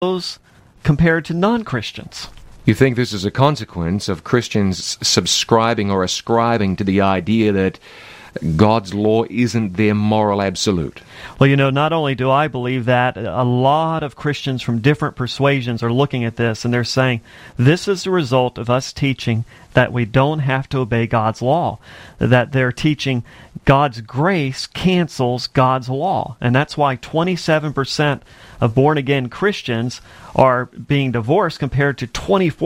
those compared to non-Christians. You think this is a consequence of Christians subscribing or ascribing to the idea that God's law isn't their moral absolute? Well, not only do I believe that, a lot of Christians from different persuasions are looking at this and they're saying, this is the result of us teaching that we don't have to obey God's law. That they're teaching God's grace cancels God's law. And that's why 27% of born-again Christians are being divorced compared to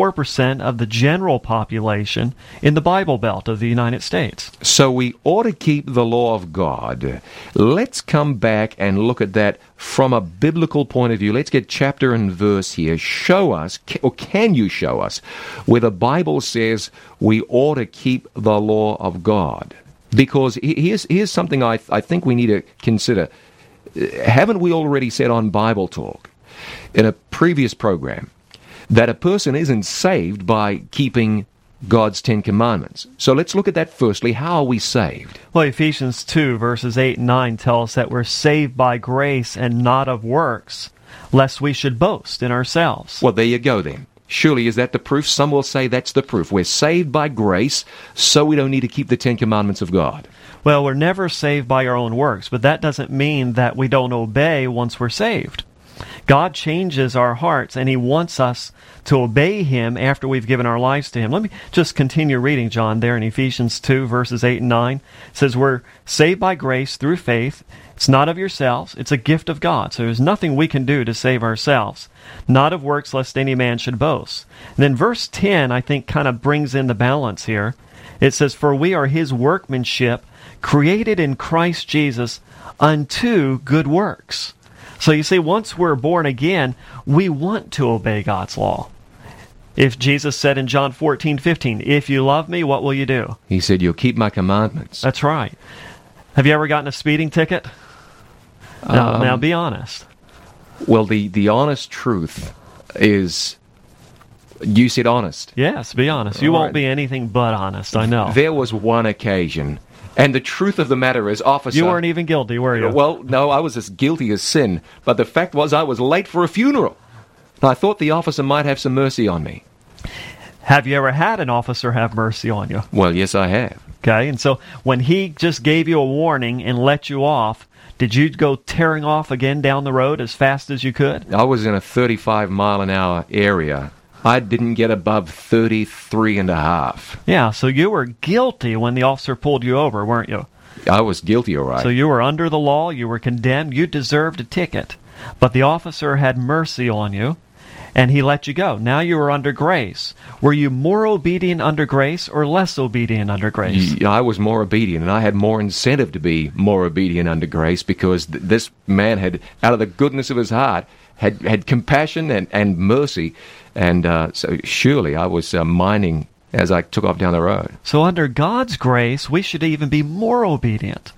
24% of the general population in the Bible Belt of the United States. So we ought to keep the law of God. Let's come back and look at that from a biblical point of view. Let's get chapter and verse here. Show us, or can you show us, where the Bible says we ought to keep the law of God? Because here's something I think we need to consider. Haven't we already said on Bible Talk, in a previous program, that a person isn't saved by keeping God's Ten Commandments? So let's look at that firstly. How are we saved? Well, Ephesians 2, verses 8 and 9 tell us that we're saved by grace and not of works, lest we should boast in ourselves. Well, there you go then. Surely is that the proof? Some will say that's the proof. We're saved by grace, so we don't need to keep the Ten Commandments of God. Well, we're never saved by our own works, but that doesn't mean that we don't obey once we're saved. God changes our hearts, and He wants us to obey Him after we've given our lives to Him. Let me just continue reading, John, there in Ephesians 2, verses 8 and 9. It says, we're saved by grace through faith. It's not of yourselves. It's a gift of God. So there's nothing we can do to save ourselves. Not of works, lest any man should boast. And then verse 10, I think, kind of brings in the balance here. It says, for we are His workmanship, created in Christ Jesus unto good works. So you see, once we're born again, we want to obey God's law. If Jesus said in John 14:15, if you love me, what will you do? He said, you'll keep my commandments. That's right. Have you ever gotten a speeding ticket? Now be honest. Well, the honest truth is, you said honest. Yes, be honest. You won't be anything but honest, I know. There was one occasion, and the truth of the matter is, officer... You weren't even guilty, were you? Well, no, I was as guilty as sin, but the fact was I was late for a funeral. I thought the officer might have some mercy on me. Have you ever had an officer have mercy on you? Well, yes, I have. Okay, and so when he just gave you a warning and let you off, did you go tearing off again down the road as fast as you could? I was in a 35-mile-an-hour area. I didn't get above 33 and a half. Yeah, so you were guilty when the officer pulled you over, weren't you? I was guilty, all right. So you were under the law, you were condemned, you deserved a ticket. But the officer had mercy on you, and he let you go. Now you were under grace. Were you more obedient under grace or less obedient under grace? I was more obedient, and I had more incentive to be more obedient under grace because this man had, out of the goodness of his heart, had compassion and mercy. And so surely I was minding as I took off down the road. So under God's grace, we should even be more obedient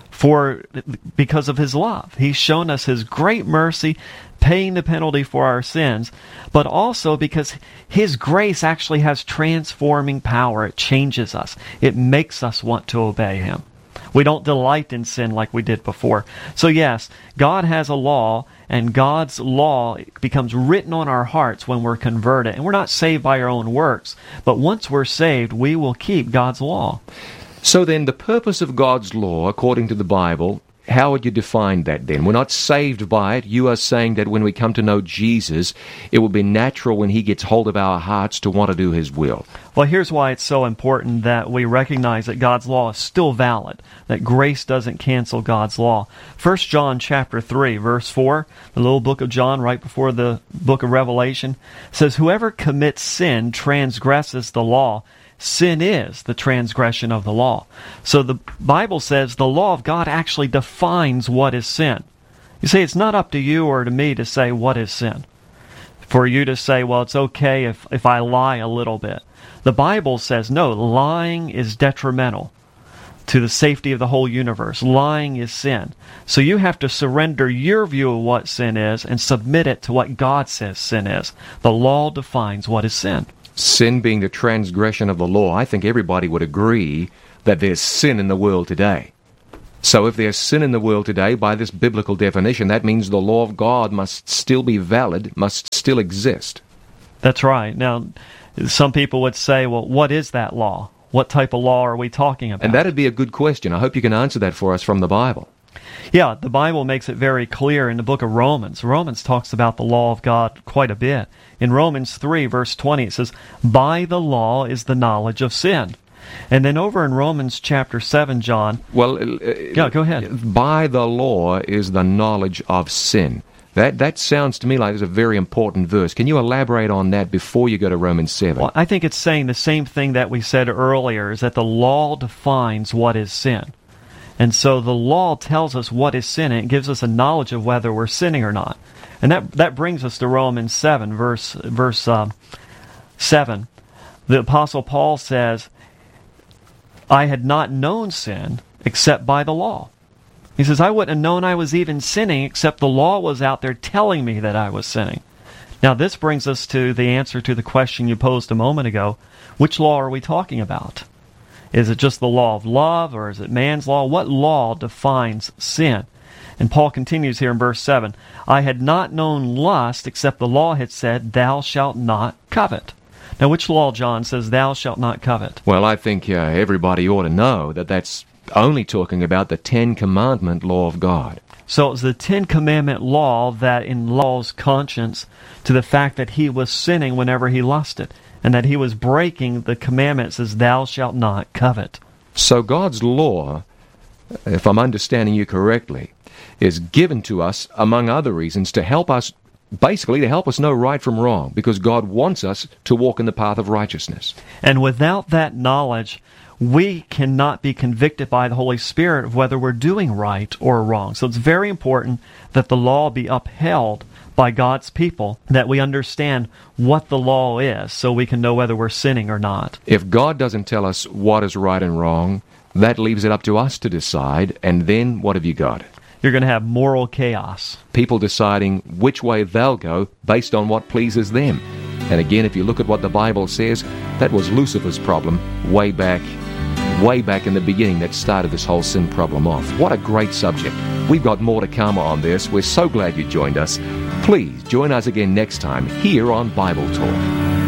because of His love. He's shown us His great mercy, paying the penalty for our sins, but also because His grace actually has transforming power. It changes us. It makes us want to obey Him. We don't delight in sin like we did before. So yes, God has a law, and God's law becomes written on our hearts when we're converted. And we're not saved by our own works, but once we're saved, we will keep God's law. So then, the purpose of God's law, according to the Bible, how would you define that then? We're not saved by it. You are saying that when we come to know Jesus, it will be natural when He gets hold of our hearts to want to do His will. Well, here's why it's so important that we recognize that God's law is still valid, that grace doesn't cancel God's law. 1 John chapter 3, verse 4, the little book of John right before the book of Revelation, says, whoever commits sin transgresses the law. Sin is the transgression of the law. So the Bible says the law of God actually defines what is sin. You see, it's not up to you or to me to say what is sin. For you to say, well, it's okay if I lie a little bit. The Bible says, no, lying is detrimental to the safety of the whole universe. Lying is sin. So you have to surrender your view of what sin is and submit it to what God says sin is. The law defines what is sin. Sin being the transgression of the law, I think everybody would agree that there's sin in the world today. So if there's sin in the world today, by this biblical definition, that means the law of God must still be valid, must still exist. That's right. Now, some people would say, well, what is that law? What type of law are we talking about? And that'd be a good question. I hope you can answer that for us from the Bible. Yeah, the Bible makes it very clear in the book of Romans. Romans talks about the law of God quite a bit. In Romans 3, verse 20, it says, by the law is the knowledge of sin. And then over in Romans chapter 7, John... Well, go ahead. By the law is the knowledge of sin. That sounds to me like it's a very important verse. Can you elaborate on that before you go to Romans 7? Well, I think it's saying the same thing that we said earlier, is that the law defines what is sin. And so the law tells us what is sin, and it gives us a knowledge of whether we're sinning or not. And that brings us to Romans 7, verse 7. The Apostle Paul says, I had not known sin except by the law. He says, I wouldn't have known I was even sinning except the law was out there telling me that I was sinning. Now this brings us to the answer to the question you posed a moment ago. Which law are we talking about? Is it just the law of love, or is it man's law? What law defines sin? And Paul continues here in verse 7, I had not known lust except the law had said, thou shalt not covet. Now which law, John, says thou shalt not covet? Well, I think everybody ought to know that that's only talking about the Ten Commandment law of God. So it's the Ten Commandment law that enlaws conscience to the fact that he was sinning whenever he lusted, and that he was breaking the commandment that says, thou shalt not covet. So God's law, if I'm understanding you correctly, is given to us, among other reasons, to help us, basically to help us know right from wrong, because God wants us to walk in the path of righteousness. And without that knowledge, we cannot be convicted by the Holy Spirit of whether we're doing right or wrong. So it's very important that the law be upheld by God's people, that we understand what the law is so we can know whether we're sinning or not. If God doesn't tell us what is right and wrong, that leaves it up to us to decide, and then what have you got? You're going to have moral chaos. People deciding which way they'll go based on what pleases them. And again, if you look at what the Bible says, that was Lucifer's problem way back in the beginning that started this whole sin problem off. What a great subject. We've got more to come on this. We're so glad you joined us. Please join us again next time here on Bible Talk.